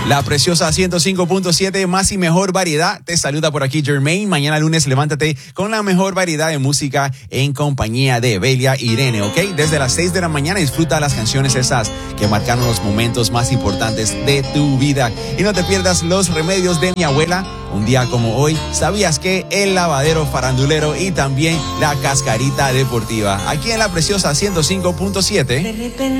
La preciosa 105.7, más y mejor variedad. Te saluda por aquí Jermaine. Mañana lunes levántate con la mejor variedad de música en compañía de Belia Irene, ¿ok? Desde las 6 de la mañana disfruta las canciones esas que marcaron los momentos más importantes de tu vida. Y no te pierdas los remedios de mi abuela. Un día como hoy, ¿sabías que el lavadero farandulero y también la cascarita deportiva? Aquí en la preciosa 105.7.